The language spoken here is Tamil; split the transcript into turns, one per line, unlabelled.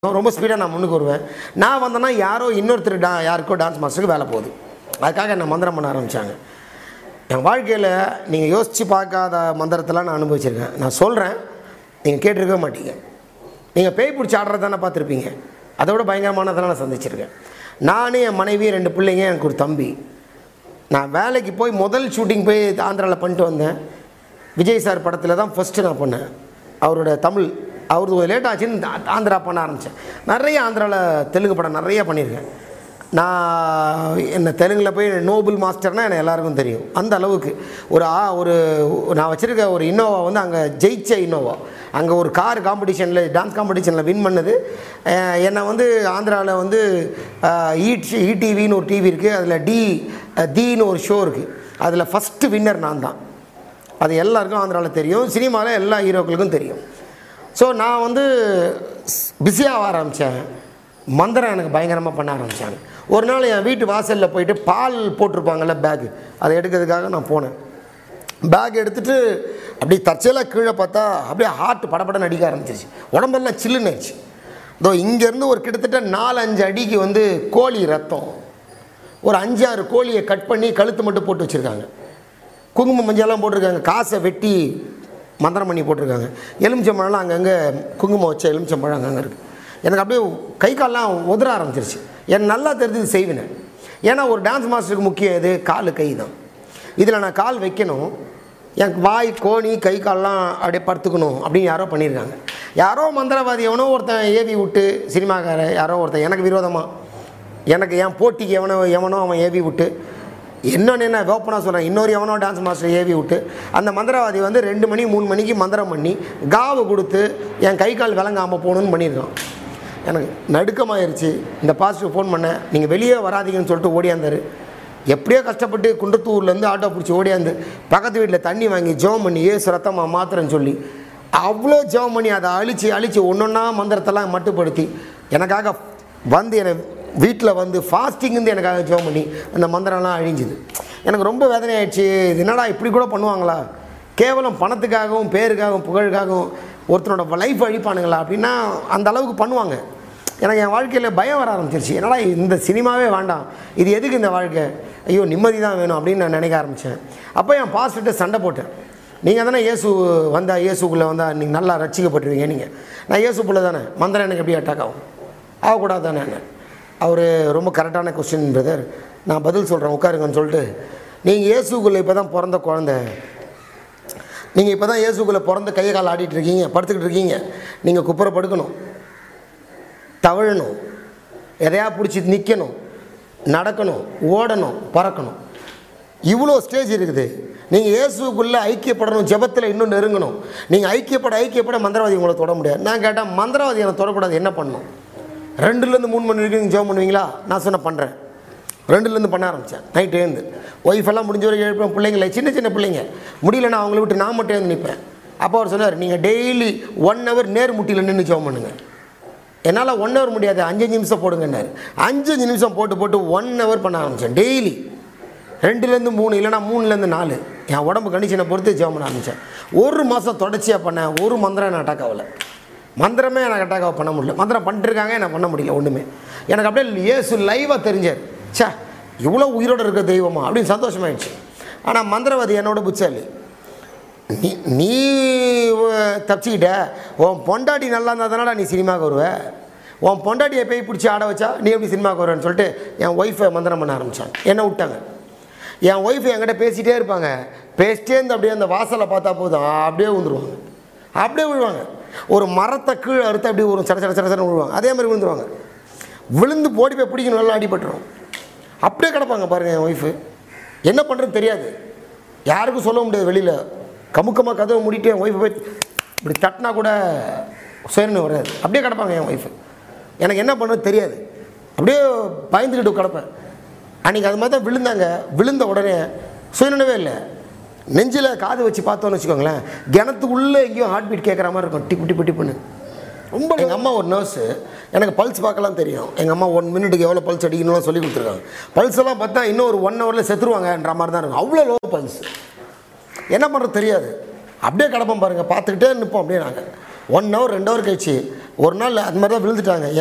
ரொம்ப ஸ்பீடாக நான் முன்னுக்கு வருவேன். நான் வந்தேன்னா யாரோ இன்னொருத்தர் யாருக்கோ டான்ஸ் மாஸ்டருக்கு வேலை போகுது. அதுக்காக என்னை மந்திரம் பண்ண ஆரம்பித்தாங்க. என் வாழ்க்கையில் நீங்கள் யோசித்து பார்க்காத மந்திரத்தெல்லாம் நான் அனுபவிச்சிருக்கேன். நான் சொல்கிறேன், நீங்கள் கேட்டிருக்க மாட்டீங்க. நீங்கள் பேய் பிடிச்சி ஆடுறது தானே பார்த்துருப்பீங்க. அதை விட பயங்கரமானதெல்லாம் நான் சந்திச்சிருக்கேன். நான், என் மனைவி, 2 பிள்ளைங்க, எனக்கு ஒரு தம்பி. நான் வேலைக்கு போய் முதல் ஷூட்டிங் போய் ஆந்திராவில் பண்ணிட்டு வந்தேன். விஜய் சார் படத்தில் தான் ஃபஸ்ட்டு நான் பண்ணேன். அவரோட தமிழ் அவருக்கு லேட் ஆச்சுன்னு ஆந்திரா பண்ண ஆரம்பித்தேன். நிறைய ஆந்திராவில் தெலுங்கு படம் நிறைய பண்ணியிருக்கேன். நான் என்ன தெலுங்கில் போய் நோபல் மாஸ்டர்னால் எனக்கு எல்லாருக்கும் தெரியும். அந்த அளவுக்கு ஒரு நான் வச்சுருக்க ஒரு இன்னோவா வந்து அங்கே ஜெயிச்ச இன்னோவா. அங்கே ஒரு கார் காம்படிஷனில், டான்ஸ் காம்படிஷனில் வின் பண்ணது. என்னை வந்து ஆந்திராவில் வந்து இடிவின்னு ஒரு டிவி இருக்குது. அதில் தீன்னு ஒரு ஷோ இருக்குது. அதில் ஃபஸ்ட்டு வின்னர் நான் தான். அது எல்லாருக்கும் ஆந்திராவில் தெரியும். சினிமாவில் எல்லா ஹீரோக்களுக்கும் தெரியும். ஸோ நான் வந்து பிஸியாக ஆரம்பித்தேன். மந்திரம் எனக்கு பயங்கரமாக பண்ண ஆரம்பித்தாங்க. ஒரு நாள் என் வீட்டு வாசலில் போயிட்டு பால் போட்டிருப்பாங்கள்ல பேக்கு, அதை எடுக்கிறதுக்காக நான் போனேன். பேக் எடுத்துகிட்டு அப்படியே தற்செயலாக கீழே பார்த்தா அப்படியே ஹார்ட் படப்படன்னு அடிக்க ஆரம்பிச்சிருச்சு. உடம்பெல்லாம் சில்லுன்னு ஆயிடுச்சு. இதோ இங்கேருந்து ஒரு கிட்டத்தட்ட 4-5 அடிக்கு வந்து கோழி ரத்தம், ஒரு 5-6 கோழியை கட் பண்ணி கழுத்து மட்டும் போட்டு வச்சுருக்காங்க. குங்குமம் மஞ்சள்லாம் போட்டிருக்காங்க. காசை வெட்டி மந்திரம் பண்ணி போட்டிருக்காங்க. எலுமிச்சம்பழம்லாம் அங்கங்கே குங்குமம் வச்ச எலுமிச்சம்பழம் அங்கங்கே இருக்குது. எனக்கு அப்படியே கை கால்லாம் உதற ஆரம்பிச்சிருச்சு. எனக்கு நல்லா தெரிஞ்சது செய்வேன். ஏன்னா ஒரு டான்ஸ் மாஸ்டருக்கு முக்கியம் எது? கால் கை தான். இதில் நான் கால் வைக்கணும், எனக்கு வாய் கோணி கை கால்லாம் அப்படியே படுத்துக்கணும் அப்படின்னு யாரோ பண்ணியிருக்காங்க. யாரோ மந்திரவாதி எவனோ ஒருத்தன் ஏவி விட்டு, சினிமாக்கார யாரோ ஒருத்தன் எனக்கு விரோதமாக, எனக்கு என் போட்டிக்கு எவனோ அவன் ஏவி விட்டு, இன்னொன்று என்ன ஓப்பனாக சொல்கிறேன், இன்னொரு எவனோ டான்ஸ் மாஸ்டர் ஏவி விட்டு, அந்த மந்திரவாதி வந்து 2 மணி 3 மணிக்கு மந்திரம் பண்ணி காவை கொடுத்து என் கை கால் விளங்காமல் போகணுன்னு பண்ணியிருக்கான். எனக்கு நடுக்கமாகிருச்சு. இந்த பாஸ்டர் ஃபோன் பண்ணேன், நீங்கள் வெளியே வராதிங்கன்னு சொல்லிட்டு ஓடியாந்தார். எப்படியோ கஷ்டப்பட்டு குன்றத்தூர்லேருந்து ஆட்டோ பிடிச்சி ஓடியாந்து பக்கத்து வீட்டில் தண்ணி வாங்கி ஜெபம் பண்ணி ஏசு ரத்தமாக மாத்திரன்னு சொல்லி அவ்வளோ ஜெபம் பண்ணி அதை அழித்து ஒன்றொன்னா மந்திரத்தெல்லாம் மட்டுப்படுத்தி எனக்காக வந்து என்னை வீட்டில் வந்து ஃபாஸ்டிங் வந்து எனக்காக ஜெபம் பண்ணி அந்த மந்திரம்லாம் அழிஞ்சுது. எனக்கு ரொம்ப வேதனை ஆயிடுச்சு. இது என்னடா இப்படி கூட பண்ணுவாங்களா? கேவலம் பணத்துக்காகவும் பேருக்காகவும் புகழுக்காகவும் ஒருத்தனோட லைஃப் அழிப்பானுங்களா அப்படின்னா அந்த அளவுக்கு பண்ணுவாங்க. எனக்கு என் வாழ்க்கையில் பயம் வர ஆரம்பிச்சிருச்சு. என்னடா இந்த சினிமாவே வேண்டாம், இது எதுக்கு இந்த வாழ்க்கை, ஐயோ நிம்மதி தான் வேணும் அப்படின்னு நான் நினைக்க ஆரம்பித்தேன். அப்போ என் பாஸ்டர்கிட்ட சண்டை போட்டேன். நீங்கள் தானே இயேசுக்குள்ளே வந்தால் நீங்கள் நல்லா ரசிக்கப்பட்டுருவீங்க. நீங்கள் நான் இயேசுக்குள்ளே தானே, மந்திரம் எனக்கு எப்படி அட்டாக் ஆகும்? ஆகக்கூடாது தானே. அவர் ரொம்ப கரெக்டான கொஸ்டின் பிரதர், நான் பதில் சொல்கிறேன் உட்காருங்கன்னு சொல்லிட்டு, நீங்கள் இயேசுக்குள்ளே இப்போ தான் பிறந்த குழந்தை, நீங்கள் இப்போ தான் இயேசுக்குள்ளே பிறந்த கையை கால் ஆடிட்டு இருக்கீங்க, படுத்துக்கிட்டு இருக்கீங்க. நீங்கள் குப்புற படுக்கணும், தவழணும், எதையா பிடிச்சி நிற்கணும், நடக்கணும், ஓடணும், பறக்கணும். இவ்வளோ ஸ்டேஜ் இருக்குது. நீங்கள் இயேசுக்குள்ளே ஐக்கியப்படணும், ஜெபத்தில் இன்னும் நெருங்கணும். நீங்கள் ஐக்கியப்பட மந்திரவாதி உங்களை தொட முடியாது. நான் கேட்டேன், மந்திரவாதி என்னை தொடக்கூடாது, என்ன பண்ணணும்? 2லேருந்து 3 மணி வரைக்கும் நீங்கள் ஜெபம் பண்ணுவீங்களா? நான் சொன்ன பண்ணுறேன். 2லேருந்து பண்ண ஆரம்பித்தேன். நைட்டு எழுந்து ஒய்ஃபெல்லாம் முடிஞ்ச வரைக்கும் எழுப்பேன். பிள்ளைங்கள சின்ன பிள்ளைங்க முடியலன்னா அவங்கள விட்டு நான் மட்டும் எழுந்து நிற்பேன். அப்போ அவர் சொன்னார், நீங்கள் டெய்லி 1 ஹவர் நேர் முட்டியில் நின்று ஜெபம் பண்ணுங்கள். என்னால் 1 ஹவர் முடியாது, 5 நிமிஷம் போடுங்கன்னாரு. 5 நிமிஷம் போட்டு 1 ஹவர் பண்ண ஆரம்பித்தேன். டெய்லி 2லேருந்து 3, இல்லைனா 3லேருந்து 4 என் உடம்பு கண்டிஷனை பொறுத்து ஜெபம் பண்ண ஆரம்பித்தேன். 1 மாதம் தொடர்ச்சியாக பண்ணேன். ஒரு மந்திரம் நான் அட்டாக் ஆகலை. மந்திரமே எனக்கு அட்டாக் பண்ண முடியல. மந்திரம் பண்ணிட்டுருக்காங்க, நான் பண்ண முடியல ஒன்றுமே. எனக்கு அப்படியே இயேசு லைவாக தெரிஞ்சார். சே, இவ்வளோ உயிரோடு இருக்க தெய்வமா அப்படின்னு சந்தோஷமாயிடுச்சு. ஆனால் மந்திரவாதி என்னோட புச்சாலி. நீ தப்பிச்சுக்கிட்ட, உன் பொண்டாட்டி நல்லா இருந்தால் தானடா நீ சினிமாவுக்கு வருவ, உன் பொண்டாட்டியை போய் பிடிச்சி ஆட வச்சா நீ எப்படி சினிமாவுக்கு வருவேன்னு சொல்லிட்டு என் ஒய்ஃபை மந்திரம் பண்ண ஆரம்பித்தாங்க. என்னை விட்டாங்க. என் ஒய்ஃபை என்கிட்ட பேசிகிட்டே இருப்பாங்க. பேசிட்டே இருந்து அப்படியே அந்த வாசலை பார்த்தா போதும் அப்படியே விழுந்துருவாங்க, அப்படியே விழுவாங்க. ஒரு மரத்தை கீழே அறுத்து அப்படியே ஒரு சடசடன்னு விழுவாங்க. அதே மாதிரி விழுந்துருவாங்க. விழுந்து போடி போய் பிடிக்கணும், நல்லா அடிபட்டுரும். அப்படியே கிடப்பாங்க பாருங்கள். என் ஒய்ஃபு என்ன பண்ணுறதுன்னு தெரியாது, யாருக்கும் சொல்ல முடியாது. வெளியில் கமுக்கமாக கதவை மூடிட்டு என் ஒய்ஃபை போய் இப்படி தட்டினா கூட சுயன்னு வராது. அப்படியே கிடப்பாங்க என் ஒய்ஃபு. எனக்கு என்ன பண்ணுறது தெரியாது, அப்படியே பயந்துக்கிட்டு கிடப்பேன். அன்றைக்கி அது மாதிரி தான் விழுந்தாங்க. விழுந்த உடனே சுயநினைவே இல்லை. நெஞ்சில் காது வச்சு பார்த்தோன்னு வச்சுக்கோங்களேன், கிணத்துக்குள்ளே எங்கேயும் ஹார்ட் பீட் கேட்குற மாதிரி இருக்கும். டிப்பு டிப்புன்னு ரொம்ப. எங்கள் அம்மா ஒரு நர்ஸு, எனக்கு பல்ஸ் பார்க்கலாம் தெரியும். எங்கள் அம்மா 1 மினிட்டுக்கு எவ்வளோ பல்ஸ் அடிக்கணும்னு சொல்லி கொடுத்துருக்காங்க. பல்ஸ் எல்லாம் பார்த்தா இன்னும் ஒரு 1 ஹவரில் செத்துருவாங்கன்ற மாதிரி தான் இருக்கும். அவ்வளோ லோ பல்ஸ். என்ன பண்ணுறது தெரியாது. அப்படியே கிடப்போம் பாருங்கள், பார்த்துக்கிட்டே நிற்போம். அப்படியே நாங்கள் 1 ஹவர் 2 ஹவர் கழிச்சு ஒரு நாள் அது மாதிரி தான் விழுந்துட்டாங்க.